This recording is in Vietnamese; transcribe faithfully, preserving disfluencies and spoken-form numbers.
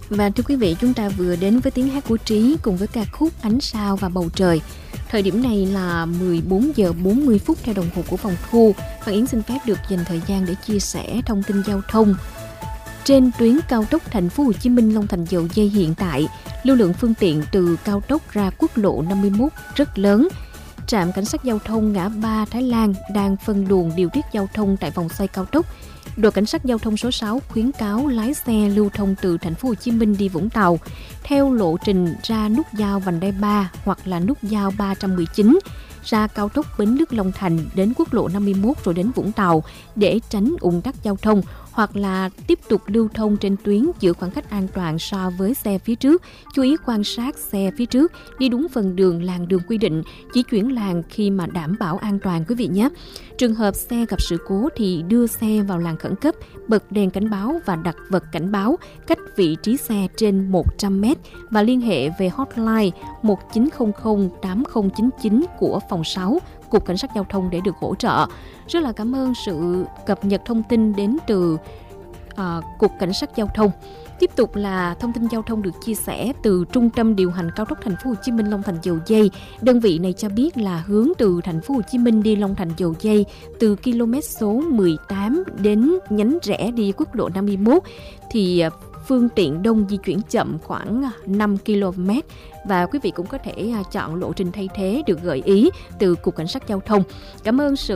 Và thưa quý vị, chúng ta vừa đến với tiếng hát của Trí cùng với ca khúc Ánh sao và bầu trời. Thời điểm này là mười bốn giờ bốn mươi phút theo đồng hồ của phòng thu. Hoàng Yến xin phép được dành thời gian để chia sẻ thông tin giao thông. Trên tuyến cao tốc Thành phố Hồ Chí Minh Long Thành Dầu Giây hiện tại, lưu lượng phương tiện từ cao tốc ra quốc lộ năm mươi mốt rất lớn. Trạm cảnh sát giao thông ngã ba Thái Lan đang phân luồng điều tiết giao thông tại vòng xoay cao tốc. Đội cảnh sát giao thông số sáu khuyến cáo lái xe lưu thông từ Thành phố Hồ Chí Minh đi Vũng Tàu theo lộ trình ra nút giao vành đai ba hoặc là nút giao ba trăm mười chín, ra cao tốc Bến Lức Long Thành đến quốc lộ năm mươi mốt rồi đến Vũng Tàu để tránh ùn tắc giao thông, hoặc là tiếp tục lưu thông trên tuyến giữ khoảng cách an toàn so với xe phía trước. Chú ý quan sát xe phía trước, đi đúng phần đường làn đường quy định, chỉ chuyển làn khi mà đảm bảo an toàn quý vị nhé. Trường hợp xe gặp sự cố thì đưa xe vào làn khẩn cấp, bật đèn cảnh báo và đặt vật cảnh báo cách vị trí xe trên một trăm mét và liên hệ về hotline một chín không không tám không chín chín của phòng sáu, Cục Cảnh sát Giao thông để được hỗ trợ. Rất là cảm ơn sự cập nhật thông tin đến từ uh, Cục Cảnh sát Giao thông. Tiếp tục là thông tin giao thông được chia sẻ từ Trung tâm điều hành cao tốc Thành phố Hồ Chí Minh Long Thành Dầu Giây. Đơn vị này cho biết là hướng từ Thành phố Hồ Chí Minh đi Long Thành Dầu Giây từ km số mười tám đến nhánh rẽ đi quốc lộ năm mươi mốt thì phương tiện đông di chuyển chậm khoảng năm ki lô mét, và quý vị cũng có thể chọn lộ trình thay thế được gợi ý từ Cục Cảnh sát Giao thông. Cảm ơn sự